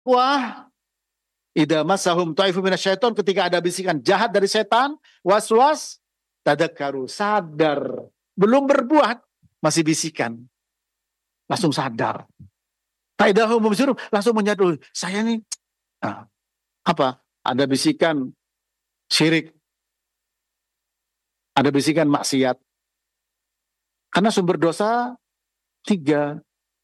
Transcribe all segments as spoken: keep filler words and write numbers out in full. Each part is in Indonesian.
Wah, idza massahum ta'ifun minasyaiton, ketika ada bisikan jahat dari setan, waswas, tadakkaru, sadar. Belum berbuat, masih bisikan. Langsung sadar. Taidahum mubsirun, langsung menyadari, saya nih, nah, apa? Ada bisikan syirik. Ada bisikan maksiat. Karena sumber dosa tiga.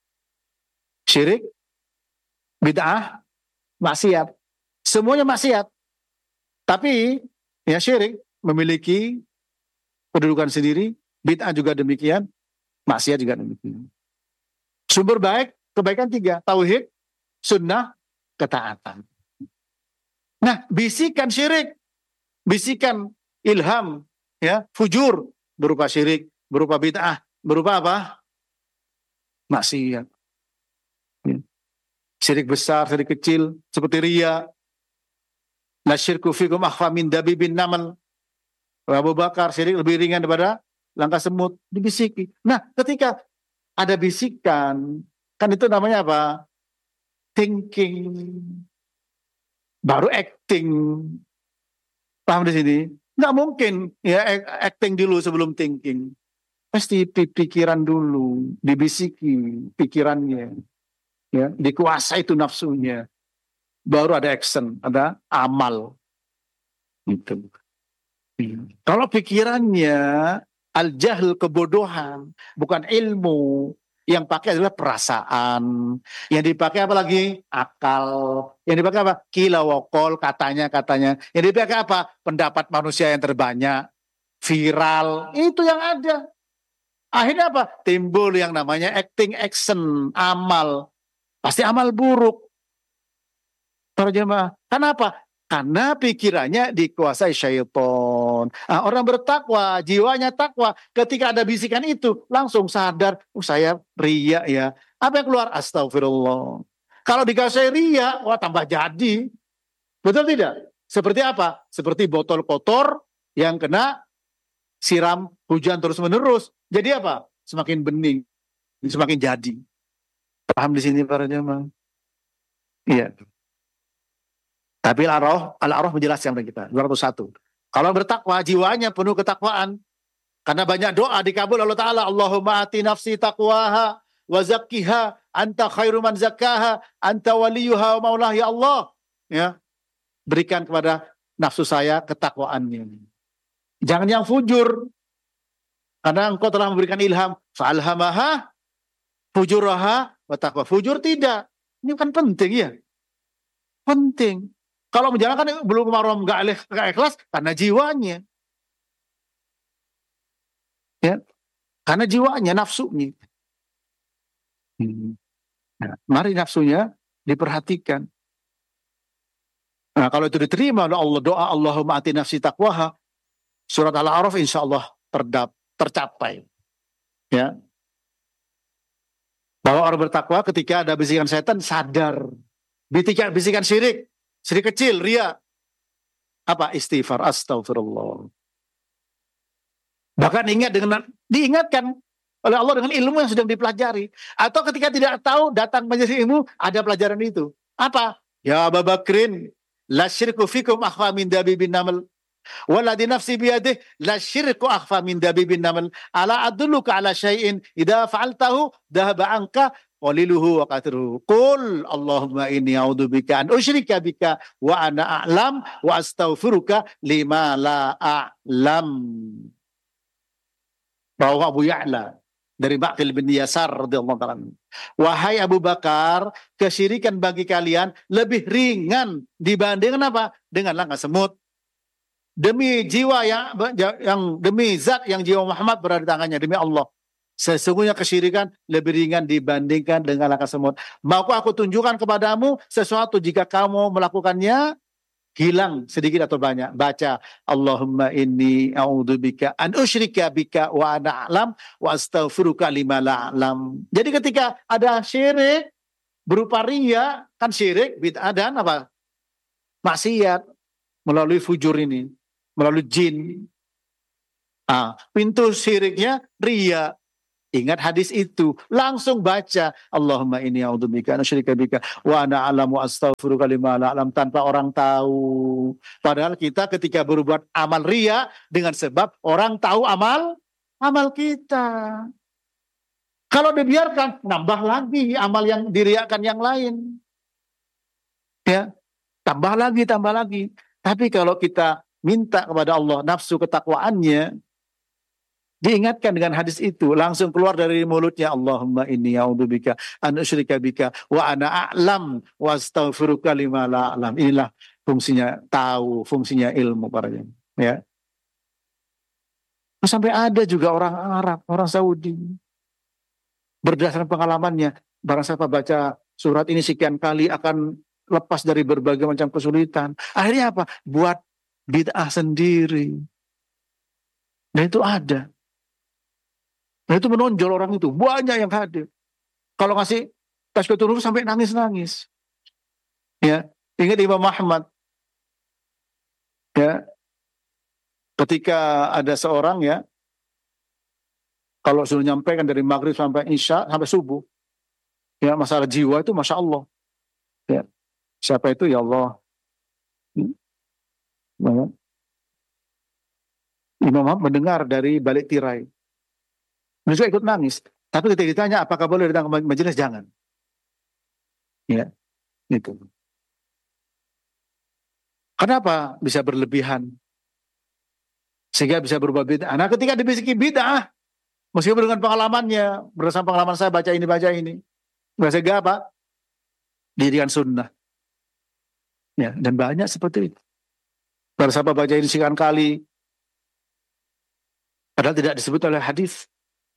Syirik, bid'ah, maksiat. Semuanya maksiat. Tapi ya syirik memiliki kedudukan sendiri, bid'ah juga demikian, maksiat juga demikian. Sumber baik, kebaikan tiga. Tauhid, sunnah, ketaatan. Nah, bisikan syirik, bisikan ilham, ya, fujur, berupa syirik, berupa bid'ah, berupa apa? Maksiat. Ya. Syirik besar, syirik kecil, seperti riya. La syirku fikum akhfa min dabibin namal. Abu Bakar, syirik lebih ringan daripada langkah semut, dibisiki. Nah, ketika ada bisikan, kan itu namanya apa? Thinking. Baru acting. Paham di sini? Nggak mungkin ya acting dulu sebelum thinking. Pasti pikiran dulu, dibisiki pikirannya. Ya, dikuasai itu nafsunya. Baru ada action, ada amal. Gitu. Kalau pikirannya al-jahl, kebodohan, bukan ilmu, yang pakai adalah perasaan, yang dipakai apa lagi? Akal, yang dipakai apa? Kila wokol, katanya, katanya, yang dipakai apa? Pendapat manusia yang terbanyak, viral, itu yang ada. Akhirnya apa? Timbul yang namanya acting action, amal, pasti amal buruk. Para jemaah, kenapa? Karena pikirannya dikuasai syaitan. Nah, orang bertakwa, jiwanya takwa, ketika ada bisikan itu, langsung sadar, oh saya riya ya. Apa yang keluar? Astagfirullah. Kalau dikasih riya, wah tambah jadi. Betul tidak? Seperti apa? Seperti botol kotor yang kena siram hujan terus-menerus. Jadi apa? Semakin bening, semakin jadi. Paham di sini para jemaah? Iya. Tapi Al-A'raf, Al-A'raf menjelaskan kepada kita, dua ratus satu. Kalau bertakwa, jiwanya penuh ketakwaan. Karena banyak doa dikabul Allah Ta'ala. Allahumma ati nafsi taqwaha wa zakkiha, anta khairu man zakkaha, anta waliyuha wa maulah, ya Allah. Ya, berikan kepada nafsu saya ketakwaannya. Jangan yang fujur. Karena engkau telah memberikan ilham. Fa'alhamaha fujuraha wa taqwa. Fujur tidak. Ini kan penting ya. Penting. Kalau menjalankan belum kemarin nggak ikhlas karena jiwanya, ya, karena jiwanya, nafsunya. Hmm. Nah, mari nafsunya diperhatikan. Nah, kalau itu diterima oleh Allah, doa Allahumma ati nafsi taqwaha, surat Al-A'raf insya Allah terdap, tercapai. Ya, bahwa orang bertakwa ketika ada bisikan setan sadar, bisikan bisikan syirik. Syirik kecil, ria. Apa? Istighfar, astagfirullah. Bahkan ingat dengan, diingatkan oleh Allah dengan ilmu yang sedang dipelajari. Atau ketika tidak tahu, datang majelis ilmu, ada pelajaran itu. Apa? Ya Abu Bakrin, la syirku fikum akhfa min dabibin namal. Walladhi nafsi biyadih, la syirku akhfa min dabibin namal. Ala adulluka ala syai'in, idha fa'altahu, dahaba anka, qaliluhu wa kathiruhu. Qul Allahumma inni a'udzubika an usyrika bika wa ana a'lam wa astaghfiruka lima la a'lam. Bahwa Abu Ya'la dari Ma'qil bin Yasar radhiyallahu ta'ala. Wahai Abu Bakar, kesyirikan bagi kalian lebih ringan dibandingkan apa? Dengan langkah semut. Demi jiwa yang, yang demi zat yang jiwa Muhammad berada di tangannya, demi Allah. Sesungguhnya kesyirikan lebih ringan dibandingkan dengan langkah semut. Maukah aku tunjukkan kepadamu sesuatu jika kamu melakukannya, hilang sedikit atau banyak. Baca Allahumma inni a'udzubika an usyrika bika wa ana a'lam wa astaghfiruka lima la a'lam. Jadi ketika ada syirik berupa riya, kan syirik, bid'ah dan apa? Maksiat melalui fujur ini, melalui jin. Ah, pintu syiriknya riya. Ingat hadis itu, langsung baca Allahumma inni a'udzubika an asyrika bika wa ana a'lamu astaghfiruka lima la a'lam, tanpa orang tahu. Padahal kita ketika berbuat amal riya dengan sebab orang tahu amal amal kita. Kalau dibiarkan, nambah lagi amal yang diriakan yang lain. Ya, tambah lagi, tambah lagi. Tapi kalau kita minta kepada Allah nafsu ketakwaannya, diingatkan dengan hadis itu, langsung keluar dari mulutnya, Allahumma inni a'udzubika an usyrika bika wa ana a'lam wa astaghfiruka lima la a'lam. Inilah fungsinya tahu, fungsinya ilmu para jemaah. Ya. Sampai ada juga orang Arab, orang Saudi, berdasarkan pengalamannya, barang siapa baca surat ini sekian kali akan lepas dari berbagai macam kesulitan. Akhirnya apa? Buat bid'ah sendiri. Dan itu ada. Dan itu menonjol orang itu. Banyak yang hadir. Kalau ngasih tazkiyatun nufus sampai nangis-nangis. Ya, ingat Imam Ahmad. Ya. Ketika ada seorang ya, kalau sudah nyampaikan dari maghrib sampai isya sampai subuh, ya masalah jiwa itu masya Allah. Ya. Siapa itu? Ya Allah. Hmm. Imam Ahmad mendengar dari balik tirai. Dia juga ikut nangis. Tapi ketika ditanya apakah boleh datang ke majelis, jangan. Ya, itu. Kenapa bisa berlebihan? Sehingga bisa berubah bid'ah. Nah, ketika dibisiki bid'ah, meskipun dengan pengalamannya, berdasarkan pengalaman saya baca ini baca ini, bahasa apa? Dirikan sunnah. Ya, dan banyak seperti itu. Para sahabat baca ini sekian kali, padahal tidak disebut oleh hadis.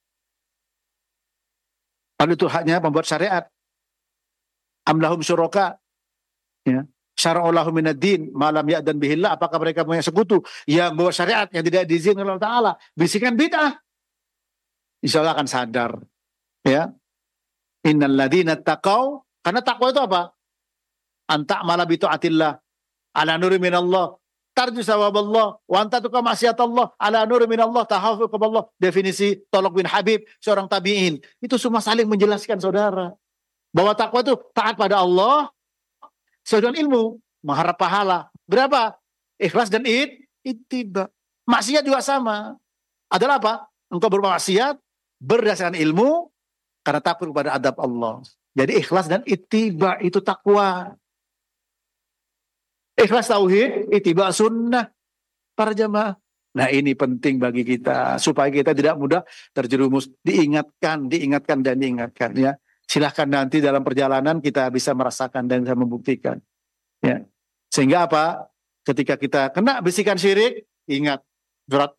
Padahal itu haknya pembuat syariat. Am lahum syuraka, ya, syara'ullahu minad-din ma lam ya'dan bihillah. Apakah mereka punya sekutu yang membuat syariat yang tidak diizinkan oleh Allah Ta'ala? Bisikan bid'ah. Insya Allah akan sadar. Ya, innal ladzina taqau, karena takwa itu apa? Anta mala bi taatillah ala nuri minallah tarju sawaballah wa anta tuqa maksiatallah ala nuri minallah tahafuz kepada Allah. Definisi Tolok bin Habib, seorang tabi'in. Itu semua saling menjelaskan saudara, bahwa takwa itu taat pada Allah sesuai dengan ilmu, mengharap pahala. Berapa? Ikhlas dan it, ittiba. Maksiat juga sama. Adalah apa? Engkau bermaksiat berdasarkan ilmu karena takut kepada adab Allah. Jadi ikhlas dan ittiba itu takwa. Ikhlas tauhid, ittiba sunnah para jamaah. Nah, ini penting bagi kita supaya kita tidak mudah terjerumus. Diingatkan, diingatkan dan diingatkan ya. Silahkan nanti dalam perjalanan kita bisa merasakan dan bisa membuktikan. Ya. Sehingga apa? Ketika kita kena bisikan syirik, ingat surat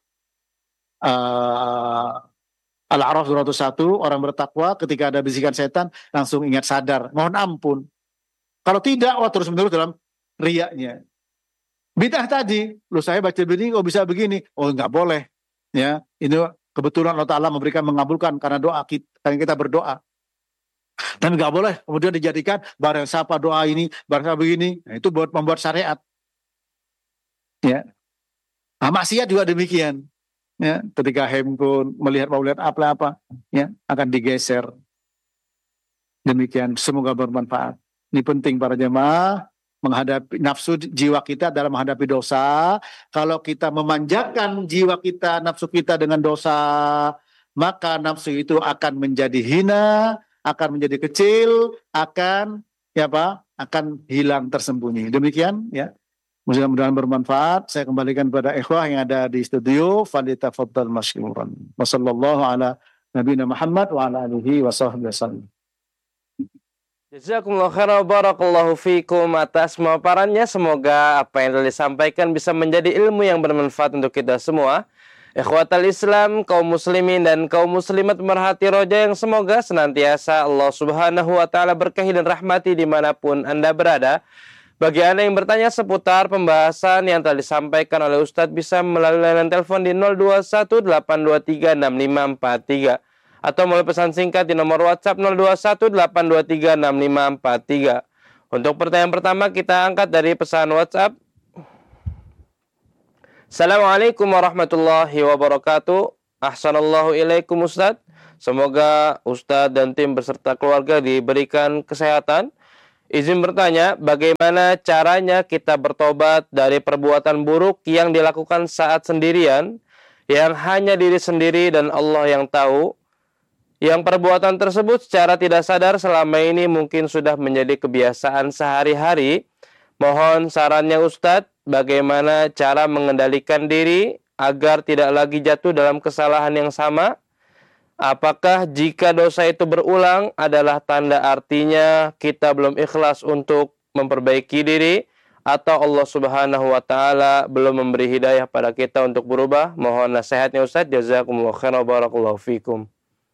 uh, Al-A'raf seratus satu, orang bertakwa ketika ada bisikan setan langsung ingat sadar, mohon ampun. Kalau tidak, wah terus menerus dalam riyaknya. Bid'ah tadi, lu saya baca begini, oh bisa begini, oh nggak boleh. Ya, ini kebetulan Allah Ta'ala memberikan mengabulkan karena doa kita, karena kita berdoa. Tapi nggak boleh kemudian dijadikan barang siapa doa ini, barang siapa begini. Nah, itu buat membuat syariat. Ya, nah, maksiat juga demikian. Ya, ketika handphone melihat mau lihat apa-apa, ya akan digeser. Demikian, semoga bermanfaat. Ini penting para jemaah. Menghadapi nafsu jiwa kita dalam menghadapi dosa. Kalau kita memanjakan jiwa kita, nafsu kita dengan dosa, maka nafsu itu akan menjadi hina, akan menjadi kecil, akan ya apa? Akan hilang tersembunyi. Demikian ya. Mudah-mudahan bermanfaat. Saya kembalikan kepada ikhwah yang ada di studio. Falitafaddal masykuran. Wassallallahu ala nabiyina Muhammad wa ala alihi wa sahbihi wasallam. Jazakumullah khairan, barakallahu fikum atas pemaparannya. Semoga apa yang telah disampaikan bisa menjadi ilmu yang bermanfaat untuk kita semua. Ikhwatal Islam, kaum muslimin dan kaum muslimat merhati roja yang semoga senantiasa Allah Subhanahu wa taala berkahi dan rahmati dimanapun Anda berada. Bagi Anda yang bertanya seputar pembahasan yang telah disampaikan oleh Ustadz, bisa melalui layanan telepon di nol dua satu delapan dua tiga enam lima empat tiga atau melalui pesan singkat di nomor WhatsApp nol dua satu delapan dua tiga enam lima empat tiga. Untuk pertanyaan pertama kita angkat dari pesan WhatsApp. Assalamualaikum warahmatullahi wabarakatuh. Ahsanallahu ilaikum Ustaz. Semoga Ustaz dan tim beserta keluarga diberikan kesehatan. Izin bertanya, bagaimana caranya kita bertobat dari perbuatan buruk yang dilakukan saat sendirian, yang hanya diri sendiri dan Allah yang tahu, yang perbuatan tersebut secara tidak sadar selama ini mungkin sudah menjadi kebiasaan sehari-hari. Mohon sarannya Ustadz, bagaimana cara mengendalikan diri agar tidak lagi jatuh dalam kesalahan yang sama? Apakah jika dosa itu berulang adalah tanda artinya kita belum ikhlas untuk memperbaiki diri, atau Allah Subhanahu wa taala belum memberi hidayah pada kita untuk berubah? Mohon nasihatnya Ustaz. Jazakumullahu khairan wa barakallahu fikum.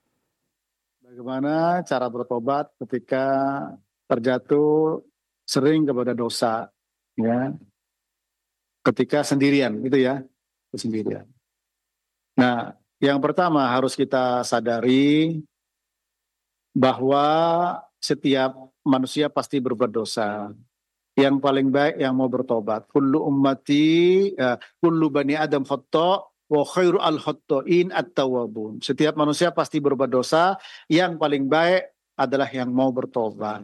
Bagaimana cara bertobat ketika terjatuh sering kepada dosa, ya? Ketika sendirian, gitu ya, sendirian. Nah, yang pertama harus kita sadari bahwa setiap manusia pasti berbuat dosa. Yang paling baik yang mau bertobat. Kullu ummati, uh, kullu bani Adam khata' wa khairu al-khatta'in at-tawwabun. Setiap manusia pasti berbuat dosa, yang paling baik adalah yang mau bertobat.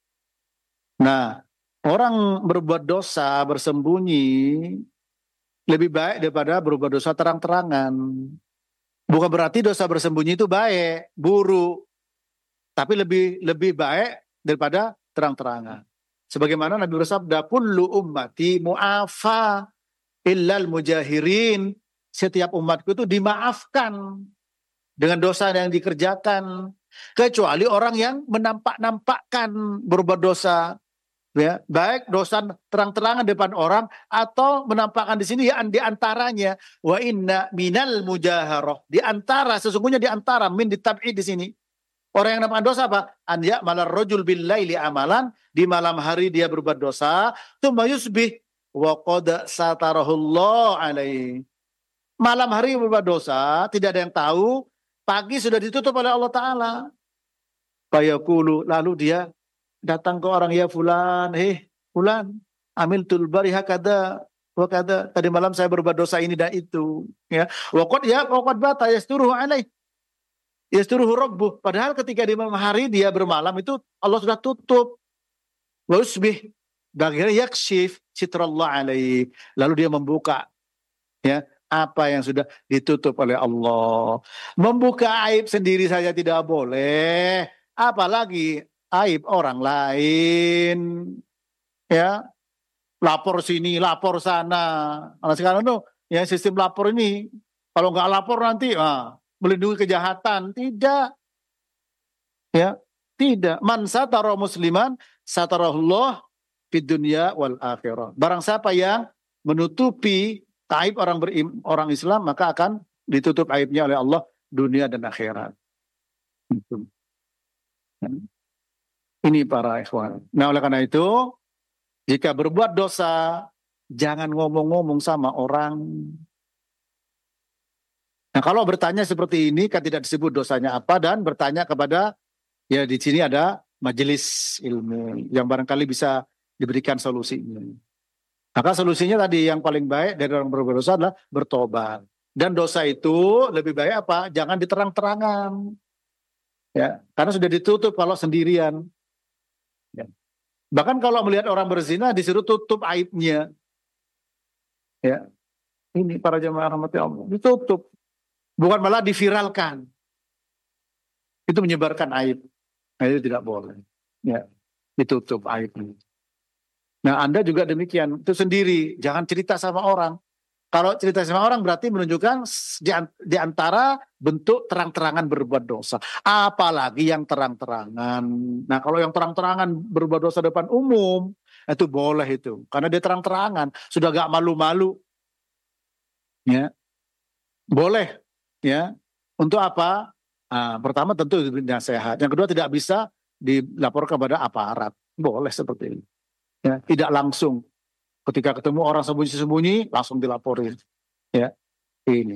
Nah, orang berbuat dosa bersembunyi lebih baik daripada berbuat dosa terang-terangan. Bukan berarti dosa bersembunyi itu baik, buruk, tapi lebih lebih baik daripada terang-terangan. Sebagaimana Nabi bersabda, kullu ummati mu'afa illal mujahirin. Setiap umatku itu dimaafkan dengan dosa yang dikerjakan, kecuali orang yang menampak-nampakkan berbuat dosa. Ya, baik dosa terang-terangan depan orang atau menampakkan di sini ya di antaranya wa inna minal mujaharah, di antara, sesungguhnya di antara, min ditab'id di sini. Orang yang menampakkan dosa apa? An ya'malar rajul bil laili amalan, di malam hari dia berbuat dosa, tsumma yusbih wa qad satarahullah alaihi. Malam hari berbuat dosa, tidak ada yang tahu, pagi sudah ditutup oleh Allah Taala. Fayaqulu, lalu dia datang ke orang, ya fulan, heh fulan, amiltul bariha kada wa kada, tadi malam saya berbuat dosa ini dan itu, ya. Wa qad ya wa qad bata yasturuhu alaih, yasturuhu rabbuh, padahal ketika di malam hari dia bermalam itu Allah sudah tutup. Wa usbih bagian yakshif sitrallah alaih, lalu dia membuka, ya, apa yang sudah ditutup oleh Allah. Membuka aib sendiri saja tidak boleh, apalagi aib orang lain, ya. Lapor sini, lapor sana. Karena sekarang tuh ya sistem lapor ini, kalau nggak lapor nanti ah, melindungi kejahatan. Tidak, ya, tidak. Man satara musliman satarahullah fid dunya wal akhirah. Barang siapa yang menutupi aib orang berim, orang Islam, maka akan ditutup aibnya oleh Allah dunia dan akhirat. Ini para ikhwan. Nah, oleh karena itu, jika berbuat dosa, jangan ngomong-ngomong sama orang. Nah, kalau bertanya seperti ini, kan tidak disebut dosanya apa, dan bertanya kepada, ya di sini ada majelis ilmu, yang barangkali bisa diberikan solusinya. Maka solusinya tadi yang paling baik dari orang berbuat dosa adalah bertobat. Dan dosa itu lebih baik apa? Jangan diterang-terangan. Ya, karena sudah ditutup kalau sendirian. Ya. Bahkan kalau melihat orang berzina disuruh tutup aibnya. Ya. Ini para jemaah rahmati Allah, ditutup. Bukan malah diviralkan. Itu menyebarkan aib. Nah, itu tidak boleh. Ya. Ditutup aibnya. Nah, Anda juga demikian, itu sendiri, jangan cerita sama orang. Kalau cerita sama orang berarti menunjukkan di antara bentuk terang-terangan berbuat dosa. Apalagi yang terang-terangan. Nah, kalau yang terang-terangan berbuat dosa depan umum, itu boleh itu. Karena dia terang-terangan, sudah gak malu-malu. Ya, boleh. Ya, untuk apa? Nah, pertama tentu nasihat. Yang kedua tidak bisa dilapor kepada aparat. Boleh seperti ini. Ya, tidak langsung. Ketika ketemu orang sembunyi-sembunyi, langsung dilaporin. Ya, ini.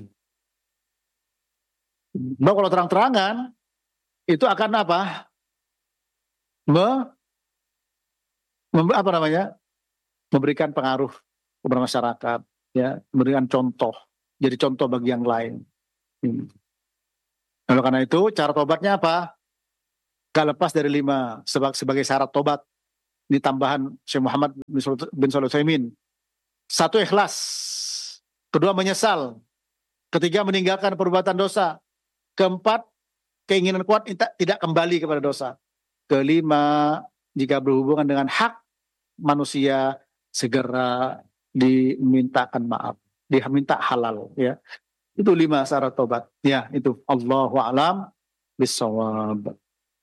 Nah, kalau terang-terangan, itu akan apa? Me, mem, apa namanya? Memberikan pengaruh kepada masyarakat, ya, memberikan contoh, jadi contoh bagi yang lain. Lalu karena itu cara tobatnya apa? Gak lepas dari lima sebagai syarat tobat. Ini tambahan Syekh Muhammad bin Shalih Al-Utsaimin. Satu, ikhlas. Kedua, menyesal. Ketiga, meninggalkan perbuatan dosa. Keempat, keinginan kuat tidak kembali kepada dosa. Kelima, jika berhubungan dengan hak manusia, segera dimintakan maaf, diminta halal, ya. Itu lima syarat tobat. Ya, itu. Allahu a'lam bishawab.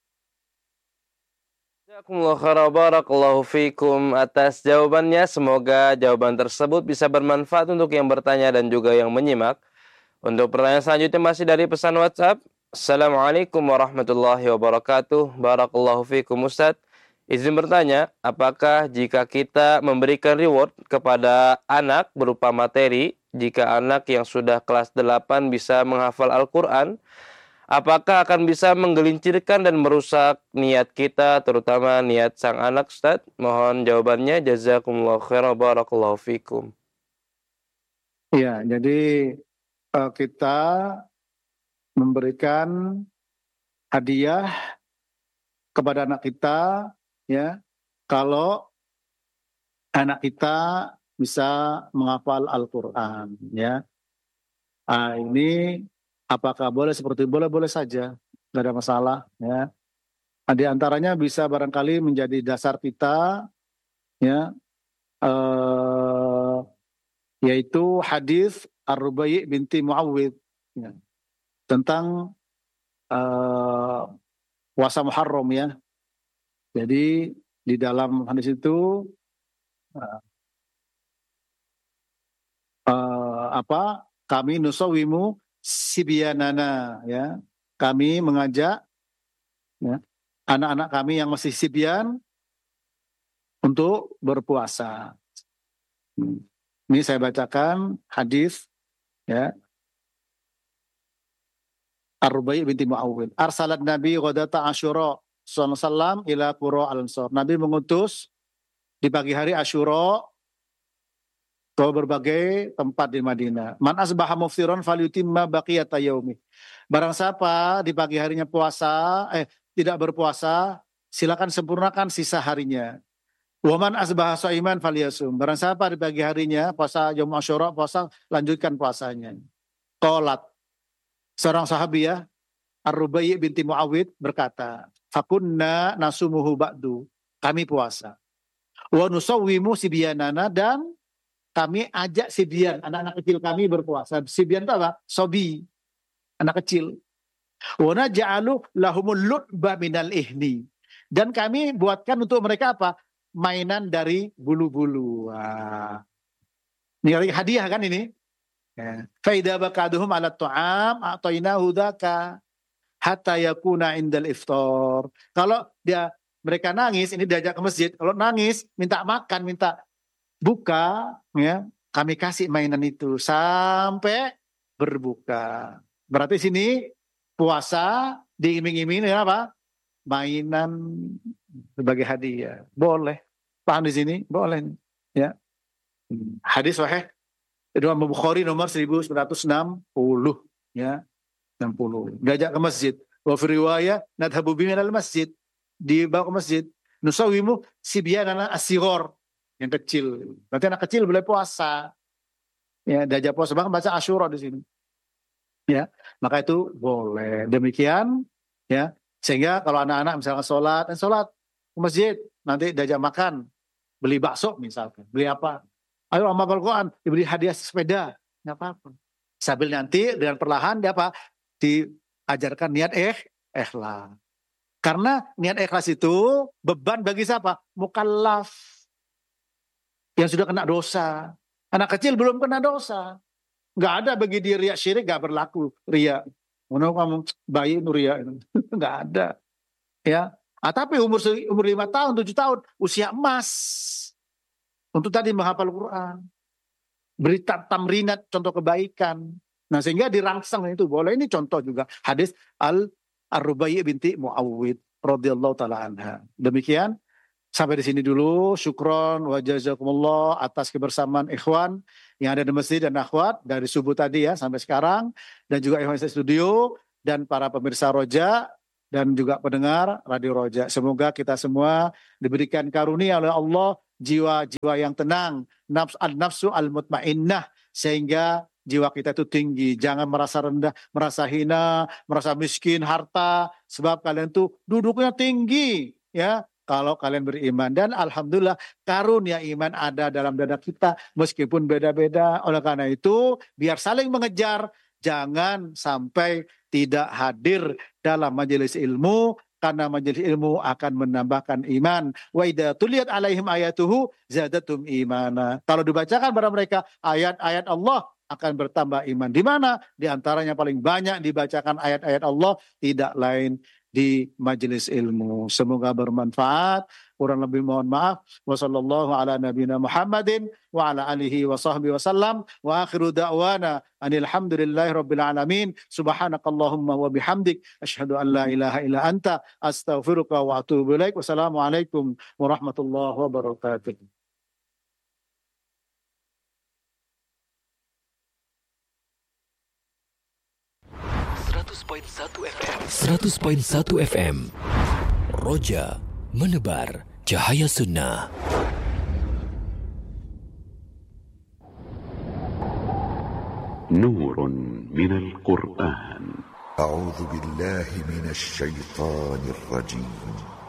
Jazakumullah khairan, barakallahu fikum atas jawabannya. Semoga jawaban tersebut bisa bermanfaat untuk yang bertanya dan juga yang menyimak. Untuk pertanyaan selanjutnya masih dari pesan WhatsApp. Assalamualaikum warahmatullahi wabarakatuh. Barakallahu fikum Ustaz. Izin bertanya, apakah jika kita memberikan reward kepada anak berupa materi, jika anak yang sudah kelas delapan bisa menghafal Al-Quran, apakah akan bisa menggelincirkan dan merusak niat kita, terutama niat sang anak, Ustaz? Mohon jawabannya. Jazakumullah khairan, barakallahu fikum. Ya, jadi uh, kita memberikan hadiah kepada anak kita, ya, kalau anak kita bisa menghafal Al-Quran, ya. Ah, ini apakah boleh seperti boleh-boleh saja, nggak ada masalah, ya. Nah, di antaranya bisa barangkali menjadi dasar kita, ya, eh, yaitu hadis Ar-Rubai' binti Muawwidh, ya, tentang eh, puasa Muharram, ya. Jadi di dalam hadis itu uh, uh, apa? Kami nusawimu sibyanana, ya. Kami mengajak, ya, anak-anak kami yang masih sibyan untuk berpuasa. Hmm. Ini saya bacakan hadis, ya. Ar-Rubai' binti Muawwidh. Arsalat Nabi ghadata Asyura sallallahu alaihi wasallam ila qura al-Ansar. Nabi mengutus di pagi hari Asyura ke berbagai tempat di Madinah. Man asbaha muftiran falyutimma baqiyata yaumi. Barang siapa di pagi harinya puasa, eh tidak berpuasa, silakan sempurnakan sisa harinya. Wa man asbaha shaiman falyasum. Barang siapa di pagi harinya puasa Yaum Asyura, puasa, lanjutkan puasanya. Qalat, seorang sahabiah Ar-Rubai' binti Muawwidh berkata, fakunna nasumuhu ba'du. Kami puasa. Wa nusawwimu sibyanana, dan kami ajak sibyan, anak-anak kecil kami berpuasa. Sibyan itu apa? Sobi, anak kecil. Wa naj'alu lahumul lutba minal ihni. Dan kami buatkan untuk mereka apa? Mainan dari bulu-bulu. Wah. Ini hadiah kan ini? Fa idza baqaduhum 'ala ta'am a'taynahu dzaka hatta yakuna indal iftar. Kalau dia mereka nangis, ini diajak ke masjid. Kalau nangis, minta makan, minta buka, ya, kami kasih mainan itu sampai berbuka. Berarti sini puasa diiming-iming dengan apa? Mainan sebagai hadiah. Boleh. Paham di sini? Boleh. Ya. Hadis sahih Imam Bukhari nomor seribu sembilan ratus enam puluh, ya. enam puluh. Diajak ke masjid. Wa fi riwayah nadhabu bihim al masjid. Dibawa ke masjid. Nusawimu sibyanana as-sighar, yang kecil. Berarti anak kecil boleh puasa. Ya, diajak puasa, bahkan baca Asyura di sini. Ya, maka itu boleh. Demikian, ya. Sehingga kalau anak-anak misalkan sholat, dan sholat ke masjid, nanti diajak makan, beli bakso misalkan, beli apa? Ayo amal Al-Quran, diberi hadiah sepeda, nggak apa-apa. Sambil nanti dengan perlahan dia apa? Diajarkan niat eh ikhlas. Karena niat ikhlas itu beban bagi siapa? Mukallaf yang sudah kena dosa. Anak kecil belum kena dosa. Nggak ada bagi dia riya syirik, nggak berlaku riya. Mana kamu bayi itu riya itu nggak ada. Ya. Ah, tapi umur umur lima tahun, tujuh tahun, usia emas untuk tadi menghafal Quran. Berita tamrinat, contoh kebaikan. Nah, sehingga dirangsang itu boleh. Ini contoh juga hadis al Ar-Rubai' binti Muawwidh radhiyallahu taala anha. Demikian Sampai di sini dulu. Syukron wa jazakumullah atas kebersamaan ikhwan yang ada di masjid dan akhwat dari subuh tadi ya sampai sekarang, dan juga ikhwan di studio dan para pemirsa Roja dan juga pendengar Radio Roja. Semoga kita semua diberikan karunia oleh Allah jiwa-jiwa yang tenang, nafs al-nafsu al-mutmainnah, sehingga jiwa kita itu tinggi. Jangan merasa rendah, merasa hina, merasa miskin harta, sebab kalian tuh duduknya tinggi ya kalau kalian beriman. Dan alhamdulillah karunia iman ada dalam dada kita meskipun beda-beda. Oleh karena itu biar saling mengejar, jangan sampai tidak hadir dalam majelis ilmu, karena majelis ilmu akan menambahkan iman. Wa idza tuliyat alaihim ayatuhu zadatum imana. Kalau dibacakan pada mereka ayat-ayat Allah akan bertambah iman. Di mana? Di antaranya paling banyak dibacakan ayat-ayat Allah tidak lain di majelis ilmu. Semoga bermanfaat. Kurang lebih mohon maaf. Wa sallallahu ala nabiyina Muhammadin wa ala alihi wa sahbihi wa sallam. Wa akhiru da'wana anil hamdulillahi rabbil alamin. Subhanakallahumma wa bihamdik. Asyhadu an la ilaha illa anta. Astaghfiruka wa atubu ilaik. Wassalamualaikum warahmatullahi wabarakatuh. seratus poin satu F M Roja menebar cahaya sunnah. Nurun minal Qur'an. A'udzu billahi minasy syaithanir rajim.